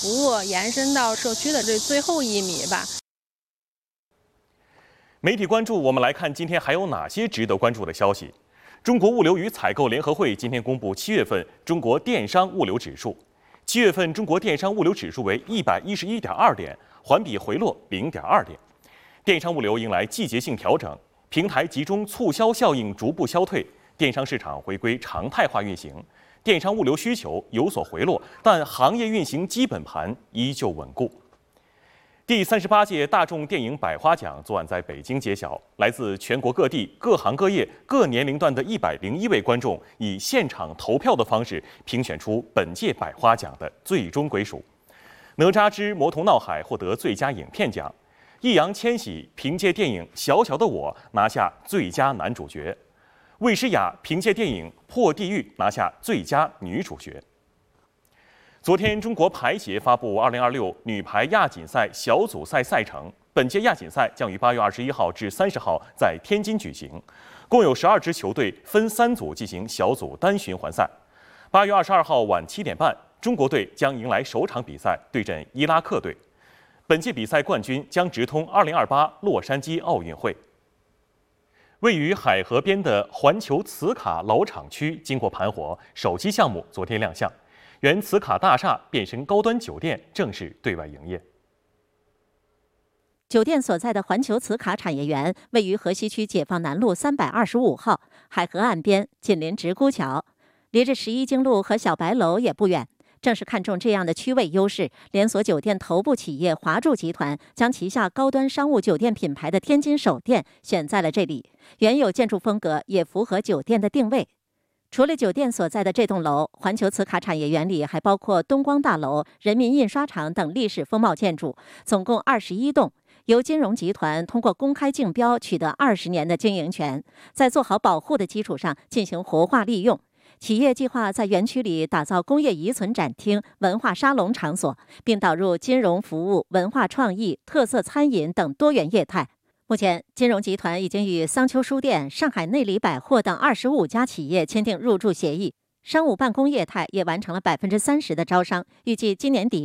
服务延伸到社区的这最后1米吧。 媒体关注，我们来看今天还有哪些值得关注的消息。中国物流与采购联合会今天公布7月份中国电商物流指数，7月份中国电商物流指数为111.2点，环比回落0.2点。电商物流迎来季节性调整，平台集中促销效应逐步消退，电商市场回归常态化运行，电商物流需求有所回落，但行业运行基本盘依旧稳固。第38届大众电影百花奖昨晚在北京揭晓，来自全国各地、各行各业、各年龄段的101位观众以现场投票的方式评选出本届百花奖的最终归属。哪吒之魔童闹海获得最佳影片奖，易烊千玺凭借电影《小小的我》拿下最佳男主角，魏诗雅凭借电影《破地狱》拿下最佳女主角。昨天，中国排协发布2026女排亚锦赛小组赛赛程。本届亚锦赛将于8月21号至30号在天津举行，共有12支球队分3组进行小组单循环赛。8月22号晚7点半，中国队将迎来首场比赛，对阵伊拉克队。本届比赛冠军将直通2028洛杉矶奥运会。位于海河边的环球磁卡老厂区经过盘活，首期项目昨天亮相。原磁卡大厦变身高端酒店，正式对外营业。 酒店所在的环球磁卡产业园位于河西区解放南路325号，海河岸边，紧邻直沽桥，离着11经路和小白楼也不远。正是看中这样的区位优势，连锁酒店头部企业华住集团将旗下高端商务酒店品牌的天津首店选在了这里，原有建筑风格也符合酒店的定位。除了酒店所在的这栋楼，环球磁卡产业园里还包括东光大楼、人民印刷厂等历史风貌建筑，总共21栋，由金融集团通过公开竞标取得20年的经营权，在做好保护的基础上进行活化利用。企业计划在园区里打造工业遗存展厅、文化沙龙场所，并导入金融服务、文化创意、特色餐饮等多元业态。目前，金融集团已经与桑丘书店、上海内里百货等25家企业签订入驻协议，商务办公业态也完成了30%的招商，预计今年底